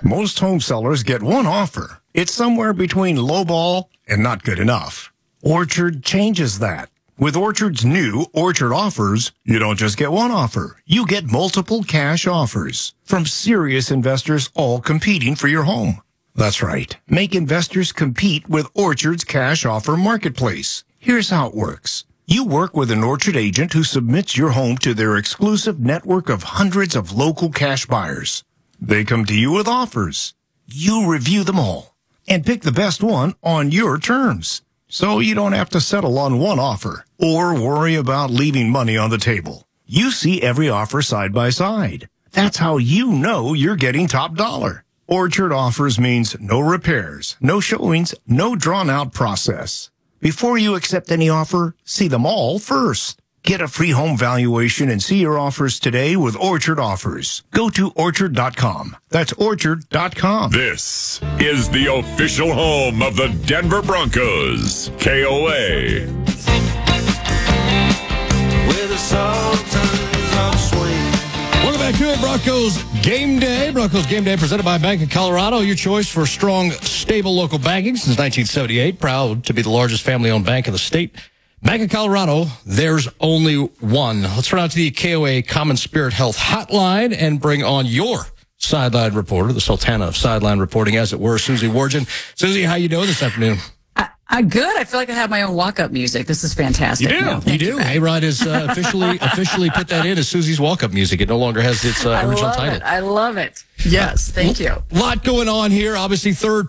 Most home sellers get one offer. It's somewhere between lowball and not good enough. Orchard changes that. With Orchard's new Orchard Offers, you don't just get one offer. You get multiple cash offers from serious investors all competing for your home. That's right. Make investors compete with Orchard's cash offer marketplace. Here's how it works. You work with an Orchard agent who submits your home to their exclusive network of hundreds of local cash buyers. They come to you with offers. You review them all and pick the best one on your terms. So you don't have to settle on one offer or worry about leaving money on the table. You see every offer side by side. That's how you know you're getting top dollar. Orchard Offers means no repairs, no showings, no drawn-out process. Before you accept any offer, see them all first. Get a free home valuation and see your offers today with Orchard Offers. Go to Orchard.com. That's Orchard.com. This is the official home of the Denver Broncos, KOA. With the Sultans of Swing. Welcome back to it, Broncos Game Day. Broncos Game Day presented by Bank of Colorado. Your choice for strong, stable local banking since 1978. Proud to be the largest family-owned bank in the state. Bank of Colorado, there's only one. Let's run out to the KOA Common Spirit Health Hotline and bring on your sideline reporter, the Sultana of sideline reporting, as it were, Susie Wargin. Susie, how you doing this afternoon? I'm good. I feel like I have my own walk-up music. This is fantastic. You do. A-Rod has officially put that in as Susie's walk-up music. It no longer has its original title. I love it. Yes, thank you. A lot going on here. Obviously, final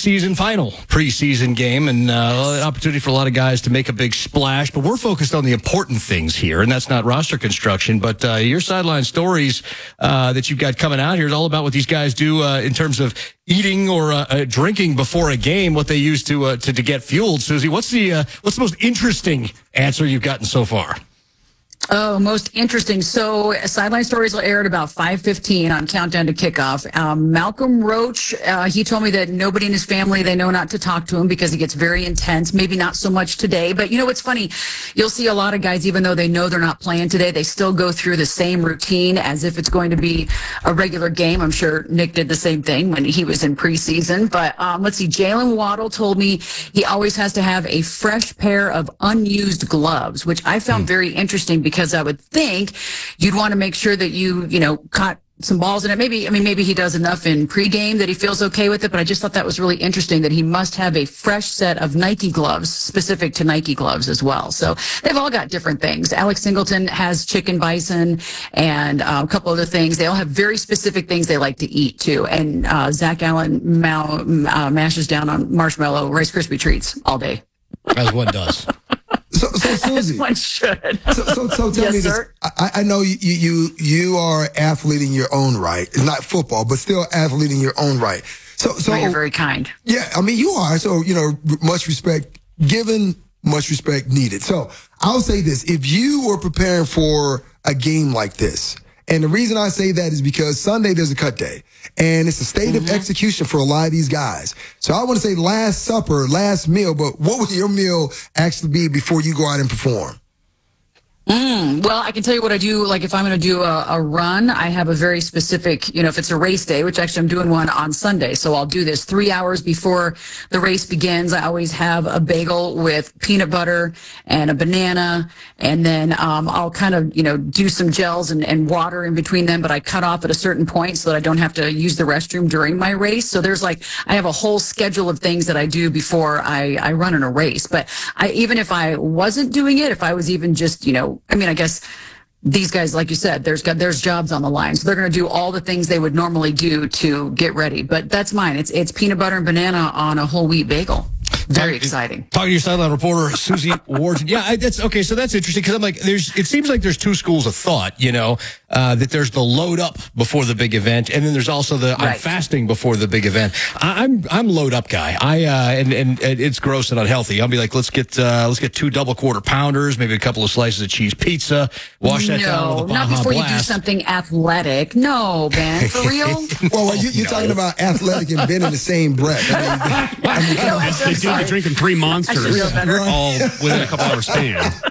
preseason game, and an opportunity for a lot of guys to make a big splash. But we're focused on the important things here, and that's not roster construction. But your sideline stories that you've got coming out here is all about what these guys do in terms of eating or drinking before a game, what they use to get fueled. Susie, what's the most interesting answer you've gotten so far? Oh, most interesting. So Sideline Stories will air at about 5:15 on Countdown to Kickoff. Malcolm Roach, he told me that nobody in his family, they know not to talk to him because he gets very intense. Maybe not so much today. But you know what's funny? You'll see a lot of guys, even though they know they're not playing today, they still go through the same routine as if it's going to be a regular game. I'm sure Nick did the same thing when he was in preseason. But let's see. Jalen Waddle told me he always has to have a fresh pair of unused gloves, which I found very interesting because I would think you'd want to make sure that you caught some balls in it. Maybe he does enough in pregame that he feels okay with it, but I just thought that was really interesting that he must have a fresh set of Nike gloves, specific to Nike gloves as well. So they've all got different things. Alex Singleton has chicken bison and a couple other things. They all have very specific things they like to eat too. And Zach Allen mashes down on marshmallow Rice Krispie treats all day. As one does. So Susie, one should. So tell Yes, me this. sir? I know you are an athlete in your own right. It's not football, but still athlete in your own right. So You're very kind. Yeah, I mean you are. So much respect given, much respect needed. So I'll say this: if you were preparing for a game like this, and the reason I say that is because Sunday there's a cut day, and it's a state of execution for a lot of these guys. So I want to say last supper, last meal, but what would your meal actually be before you go out and perform? Well, I can tell you what I do. Like if I'm going to do a run, I have a very specific, if it's a race day, which actually I'm doing one on Sunday. So I'll do this 3 hours before the race begins. I always have a bagel with peanut butter and a banana. And then I'll kind of, do some gels and water in between them. But I cut off at a certain point so that I don't have to use the restroom during my race. So there's I have a whole schedule of things that I do before I run in a race. But even if I wasn't doing it, if I was even just, I guess these guys, like you said, there's jobs on the line. So they're going to do all the things they would normally do to get ready. But that's mine. It's peanut butter and banana on a whole wheat bagel. Very exciting. Talking to your sideline reporter, Susie Wargin. Yeah, that's okay. So that's interesting because I'm like, it seems like there's two schools of thought, that there's the load up before the big event, and then there's also the I'm fasting before the big event. I'm load up guy. And it's gross and unhealthy. I'll be like, let's get 2 double quarter pounders, maybe a couple of slices of cheese pizza. Wash that down with a Baja not before Blast. You do something athletic. No, Ben, for real. Well, you're talking about athletic and Ben in the same breath. They do be drinking 3 Monsters all within a couple hours span.